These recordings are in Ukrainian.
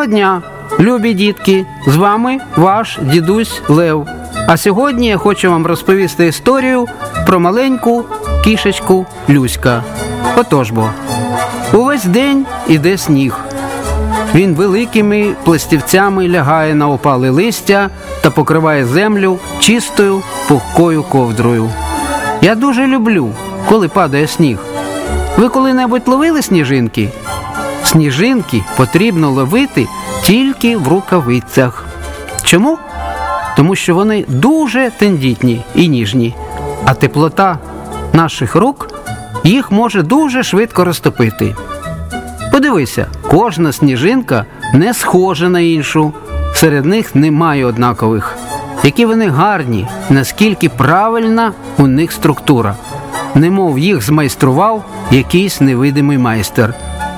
Доброго дня, любі дітки! З вами ваш дідусь Лев. А сьогодні я хочу вам розповісти історію про маленьку кішечку Люська. Отож бо, увесь день іде сніг. Він великими пластівцями лягає на опале листя та покриває землю чистою пухкою ковдрою. Я дуже люблю, коли падає сніг. Ви коли-небудь ловили сніжинки? Сніжинки потрібно ловити тільки в рукавицях. Чому? Тому що вони дуже тендітні і ніжні, а теплота наших рук їх може дуже швидко розтопити. Подивися, кожна сніжинка не схожа на іншу, серед них немає однакових. Які вони гарні, наскільки правильна у них структура. Немов їх змайстрував якийсь невидимий майстер.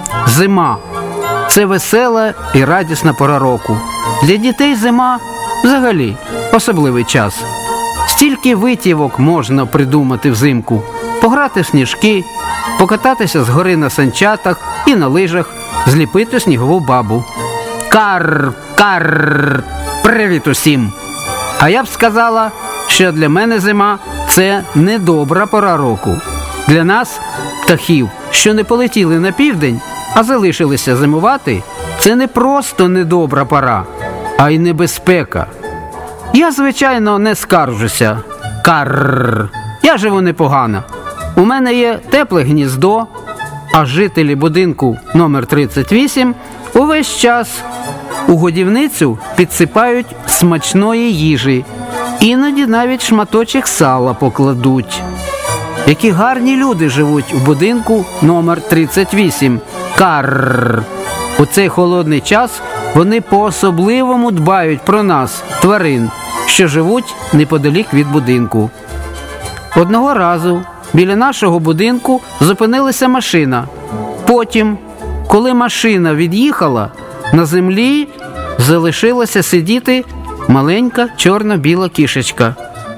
Зима – це весела і радісна пора року. Для дітей зима – взагалі особливий час. Стільки витівок можна придумати взимку. Пограти в сніжки, покататися з гори на санчатах і на лижах, зліпити снігову бабу. Карр, карр, привіт усім! А я б сказала, що для мене зима – це недобра пора року. Для нас, птахів, що не полетіли на південь, а залишилися зимувати, це не просто недобра пора, а й небезпека. Я, звичайно, не скаржуся. Карр. Я живу непогано. У мене є тепле гніздо, а жителі будинку номер 38 увесь час у годівницю підсипають смачної їжі. Іноді навіть шматочок сала покладуть. Які гарні люди живуть у будинку номер 38. Карр. У цей холодний час вони по-особливому дбають про нас, тварин, що живуть неподалік від будинку. Одного разу біля нашого будинку зупинилася машина. Потім, коли машина від'їхала, на землі залишилася сидіти маленька чорно-біла кішечка.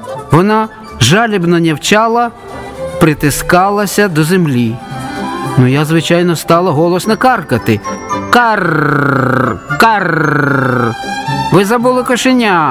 Вона жалібно нявчала, притискалася до землі. Я, звичайно, стала голосно каркати. Карр, карр, ви забули кошеня,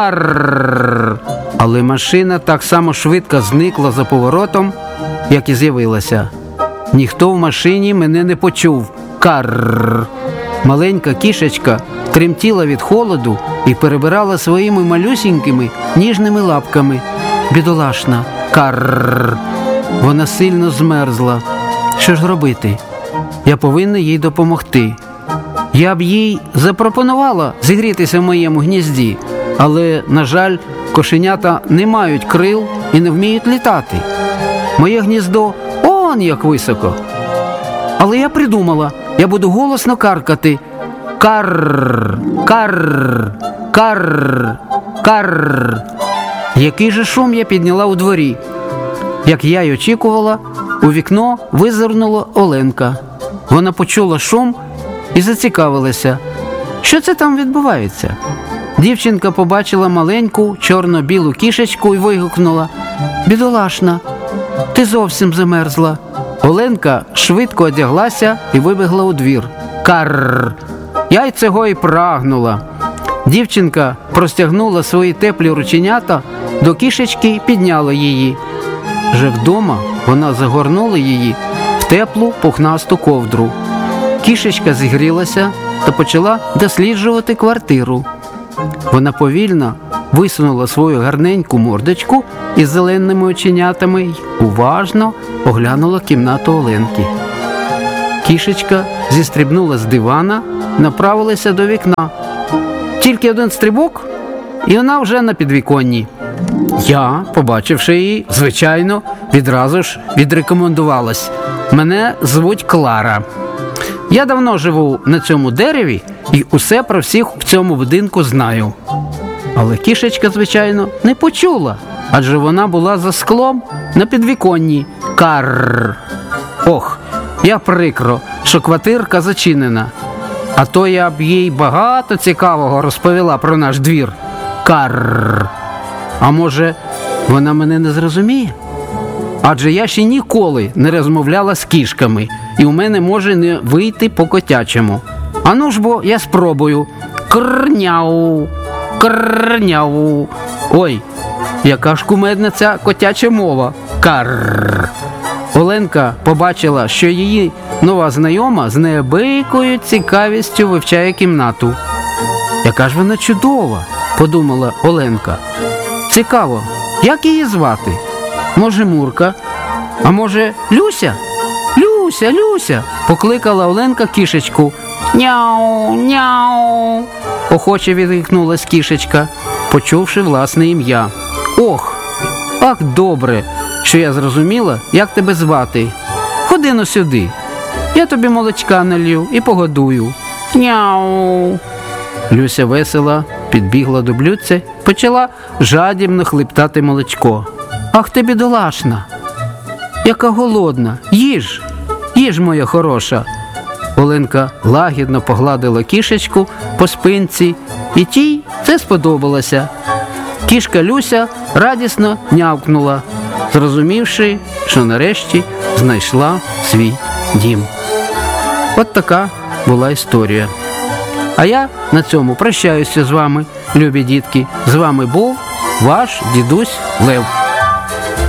карр. Але машина так само швидко зникла за поворотом, як і з'явилася. Ніхто в машині мене не почув. Карр. Маленька кішечка тремтіла від холоду і перебирала своїми малюсінькими ніжними лапками. Бідолашна, карр. Вона сильно змерзла. Що ж робити? Я повинна їй допомогти. Я б їй запропонувала зігрітися в моєму гнізді, але, на жаль, кошенята не мають крил і не вміють літати. Моє гніздо он як високо. Але я придумала, я буду голосно каркати. Карр, карр, карр, карр. Який же шум я підняла у дворі. Як я й очікувала, у вікно визирнула Оленка. Вона почула шум і зацікавилася. Що це там відбувається? Дівчинка побачила маленьку чорно-білу кішечку і вигукнула: «Бідолашна, ти зовсім замерзла». Оленка швидко одяглася і вибігла у двір. Карр! Я й цього і прагнула. Дівчинка простягнула свої теплі рученята до кішечки і підняла її. Вже вдома вона загорнула її в теплу пухнасту ковдру. Кішечка зігрілася та почала досліджувати квартиру. Вона повільно висунула свою гарненьку мордочку із зеленими оченятами й уважно оглянула кімнату Оленки. Кішечка зістрибнула з дивана, направилася до вікна. Тільки один стрибок, і вона вже на підвіконні. Я, побачивши її, звичайно, відразу ж відрекомендувалась. Мене звуть Клара. Я давно живу на цьому дереві і усе про всіх в цьому будинку знаю. Але кішечка, звичайно, не почула, адже вона була за склом на підвіконні. Карр. Ох, я прикро, що квартирка зачинена. А то я б їй багато цікавого розповіла про наш двір. Карр. А може, вона мене не зрозуміє? Адже я ще ніколи не розмовляла з кішками, і у мене може не вийти по-котячому. Ану ж бо я спробую. Крняу, крняу. Ой, яка ж кумедна ця котяча мова. Карр. Оленка побачила, що її нова знайома з неабиякою цікавістю вивчає кімнату. Яка ж вона чудова, подумала Оленка. Цікаво, як її звати? Може, Мурка? А може, Люся? Люся, Люся, покликала Оленка кішечку. Няу, няу, охоче відгукнулась кішечка, почувши власне ім'я. Ох, ах, добре, що я зрозуміла, як тебе звати. Ходи-но сюди, я тобі молочка налью і погодую. Няу. Люся весела підбігла до блюдця, почала жадібно хлептати молочко. Ах ти, бідолашна, яка голодна, їж, їж, моя хороша. Оленка лагідно погладила кішечку по спинці, і тій це сподобалося. Кішка Люся радісно нявкнула, зрозумівши, що нарешті знайшла свій дім. От така була історія. А я на цьому прощаюся з вами, любі дітки. З вами був ваш дідусь Лев.